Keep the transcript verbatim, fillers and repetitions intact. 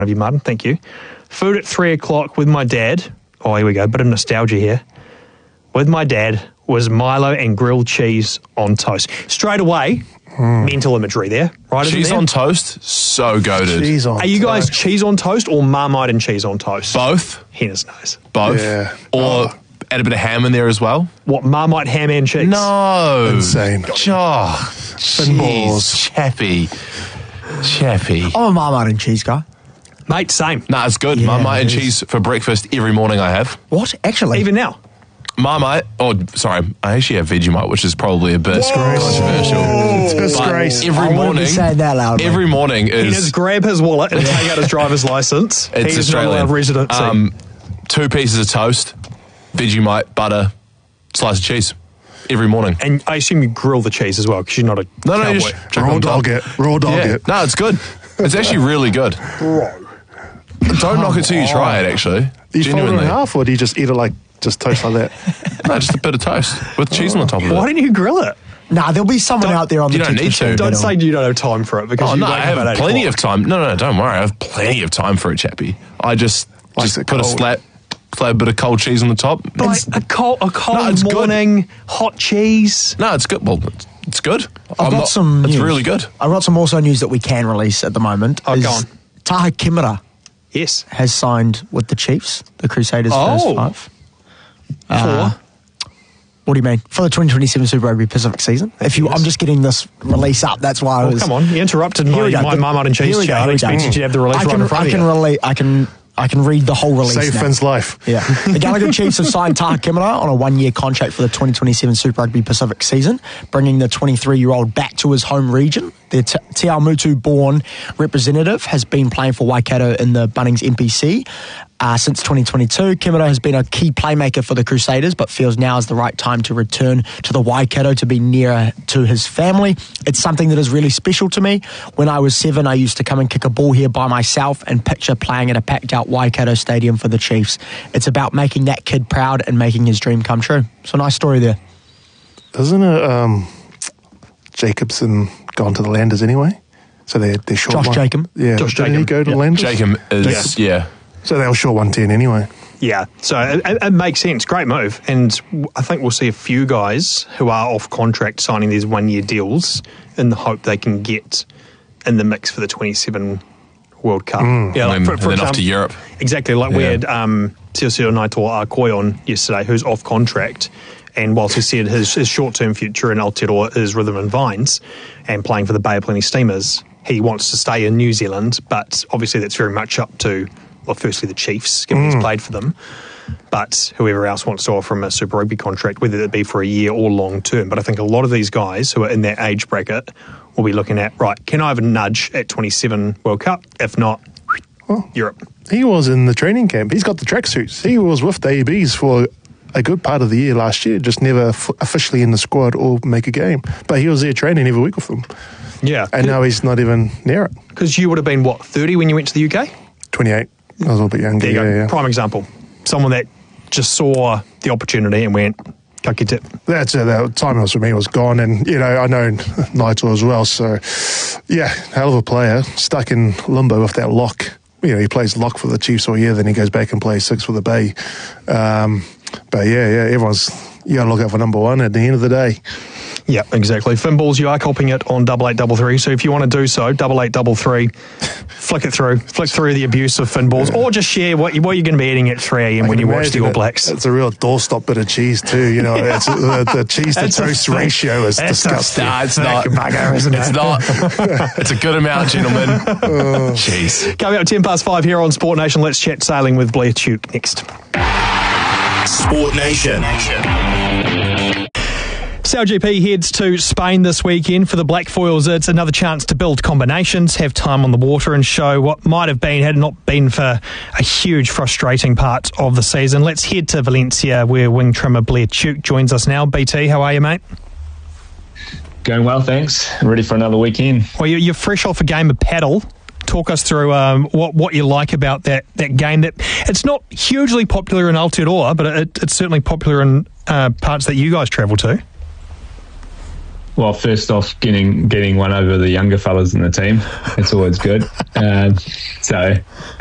of you, Martin. Thank you. Food at three o'clock with my dad. Oh, here we go. Bit of nostalgia here. With my dad was Milo and grilled cheese on toast. Straight away, mm. mental imagery there, right? Cheese there? on toast, so goated. Cheese on Are you guys toast. cheese on toast or Marmite and cheese on toast? Both. Henna's nose. Both. Yeah. Or Oh. add a bit of ham in there as well. What, Marmite, ham and cheese? No. Insane. Oh, balls. jeez. Chappy. Chappy. I'm a Marmite and cheese guy. Mate, same. No, it's good. Yeah, Marmite and it is. cheese for breakfast every morning I have. What? Actually? Even now. Marmite, or sorry, I actually have Vegemite, which is probably a bit Whoa. controversial. Disgrace. But every I wouldn't morning, be saying that loudly. every morning Henna's is grab his wallet and take out his driver's license. it's He's Australian. not allowed residency. Um, two pieces of toast, Vegemite, butter, slice of cheese every morning. and I assume you grill the cheese as well because you're not a No, no, cowboy. just chuck Raw on top. dog it. Raw dog Yeah. it. No, it's good. It's actually really good. Don't knock it till you try it. Actually, Do you fold it in genuinely. half or do you just eat it like just toast like that? No, just a bit of toast with cheese on the top of Why it. don't you grill it? Nah, there'll be someone Don't- out there on you the don't text need machine to. Don't that'll- say you don't have time for it because Oh you no, wake I up have at eight plenty o'clock. of time. No, no, don't worry. I have plenty of time for it, chappy. I just Likes just it put a cold. slap, slap a bit of cold cheese on the top. But like a cold, a cold No, it's good. morning, hot cheese. No, it's good. Well, it's, it's good. I've I'm got not- some It's news. really good. I've got some also news that we can release at the moment. Oh, is go on. Taha Kimura Yes. has signed with the Chiefs, the Crusaders Oh. first five. Uh, For? What do you mean? For the twenty twenty-seven Super Rugby Pacific season. If you, I'm just getting this release up. That's why I Oh, was. come on. You interrupted Here my, we go. my The- Marmite and here cheese we go, chat. I here we go. expected you to have the release I right can, in front I of can you. relate. I can. I can read the whole release Save now. Finn's life. Yeah. The Gallagher Chiefs have signed Taha Kimura on a one-year contract for the twenty twenty-seven Super Rugby Pacific season, bringing the twenty-three-year-old back to his home region. The Te Te Awamutu-born representative has been playing for Waikato in the Bunnings N P C uh, since twenty twenty-two. Kimura has been a key playmaker for the Crusaders, but feels now is the right time to return to the Waikato to be nearer to his family. It's something that is really special to me. When I was seven, I used to come and kick a ball here by myself and picture playing at a packed-out Waikato Stadium for the Chiefs. It's about making that kid proud and making his dream come true. So nice story there. Isn't it um, Jacobson gone to the Landers anyway? So they they're short Josh one. Jacob. Yeah, Josh didn't he Jacob. go to Yeah. Landers? Jacob is yeah. So they were short one ten anyway. Yeah, so it, it, it makes sense. Great move. And I think we'll see a few guys who are off contract signing these one-year deals in the hope they can get in the mix for the twenty-seven World Cup. Yeah, And then- and then off to Europe. Exactly, like we Yeah. had um, Tiosio Naitoa Akoi on yesterday, who's off contract. And whilst he said his, his short-term future in Aotearoa is rhythm and vines and playing for the Bay of Plenty Steamers, he wants to stay in New Zealand, but obviously that's very much up to, well, firstly the Chiefs, given he's played for them, but whoever else wants to offer him a Super Rugby contract, whether it be for a year or long-term. But I think a lot of these guys who are in that age bracket will be looking at, right, can I have a nudge at twenty-seven World Cup? If not, Oh. Europe. He was in the training camp. He's got the tracksuits. He was with the A Bs for a good part of the year last year, just never f- officially in the squad or make a game. But he was there training every week with them. Yeah. And now he's not even near it. Because you would have been, what, thirty when you went to the U K? twenty-eight. I was a little bit younger. There you yeah, go. yeah. Prime example. Someone that just saw the opportunity and went, ka kite. That's it. That time was for me was gone, and you know I know Naito as well. So yeah, hell of a player, stuck in limbo with that lock. You know, he plays lock for the Chiefs all year, then he goes back and plays six for the Bay. Um, but yeah, yeah, everyone's you got to look out for number one at the end of the day. Yeah, exactly. Finballs, you are copying it on double eight double three. So if you want to do so, double eight double three, flick it through, flick through the abuse of Finballs, or just share what, you, what you're going to be eating at three a.m. when you watch the All Imagine it. Blacks. It's a real doorstop bit of cheese too. You know, it's the, the cheese to It's a toast thick- ratio is it's a disgusting. Nah, it's not. bugger, isn't it? It's not. It's a good amount, gentlemen. Jeez. Coming up ten past five here on Sport Nation. Let's chat sailing with Blair Tuke next. Sport Nation. Sal G P heads to Spain this weekend for the Black Foils. It's another chance to build combinations, have time on the water and show what might have been had it not been for a huge frustrating part of the season. Let's head to Valencia where wing trimmer Blair Tuke joins us now. B T, how are you, mate? Going well, thanks. Ready for another weekend. Well, you- you're fresh off a game of paddle. Talk us through um, what what you like about that, that game. That it's not hugely popular in Aotearoa, but it, it's certainly popular in uh, parts that you guys travel to. well, first off, getting getting one over the younger fellas in the team. It's always good. Um, so